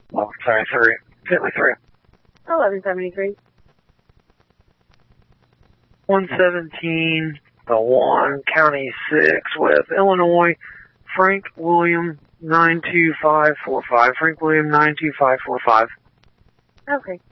1173. Finley 3. 1173. 117, the 1, County 6, with Illinois, Frank William 92545. Frank William 92545. Okay.